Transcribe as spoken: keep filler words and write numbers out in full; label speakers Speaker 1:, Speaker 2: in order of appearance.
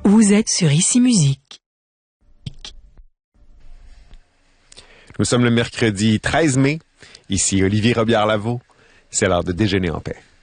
Speaker 1: Vous êtes sur Ici Musique.
Speaker 2: Nous sommes le mercredi treize mai. Ici Olivier Robillard-Lavaux. C'est l'heure de déjeuner en paix.